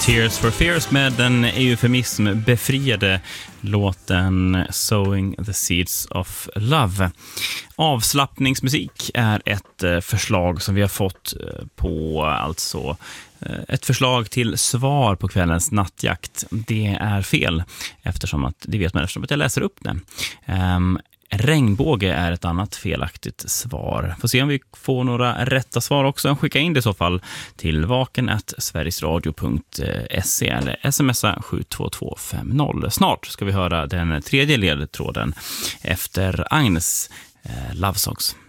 Tears for Fears med den eufemism-befriade låten Sowing the Seeds of Love. Avslappningsmusik är ett förslag som vi har fått på ett förslag till svar på kvällens nattjakt. Det är fel eftersom att jag läser upp det. Regnbåge är ett annat felaktigt svar. Får se om vi får några rätta svar också. Skicka in det i så fall till vaken@sverigesradio.se eller smsa 72250. Snart ska vi höra den tredje ledtråden efter Agnes Love Songs.